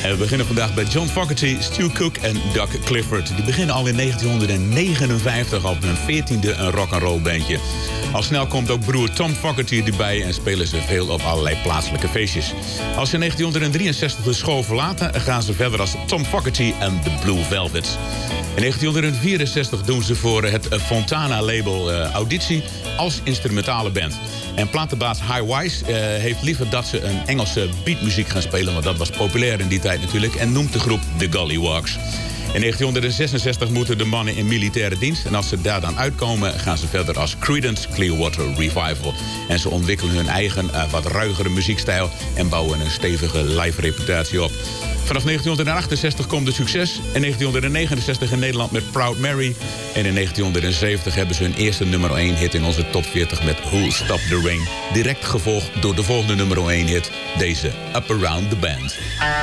En we beginnen vandaag bij John Fogerty, Stu Cook en Doug Clifford. Die beginnen al in 1959 op hun 14e een rock'n'roll bandje. Al snel komt ook broer Tom Fogerty erbij en spelen ze veel op allerlei plaatselijke feestjes. Als ze in 1963 de school verlaten, gaan ze verder als Tom Fogerty en The Blue Velvets. In 1964 doen ze voor het Fontana-label auditie als instrumentale band. En platenbaas High Wise heeft liever dat ze een Engelse beatmuziek gaan spelen, want dat was populair in die tijd natuurlijk, en noemt de groep The Gollywalks. In 1966 moeten de mannen in militaire dienst en als ze daar dan uitkomen gaan ze verder als Creedence Clearwater Revival. En ze ontwikkelen hun eigen wat ruigere muziekstijl en bouwen een stevige live reputatie op. Vanaf 1968 komt het succes. In 1969 in Nederland met Proud Mary. En in 1970 hebben ze hun eerste nummer 1 hit in onze top 40 met Who'll Stop the Rain. Direct gevolgd door de volgende nummer 1 hit, deze Up Around the Bend.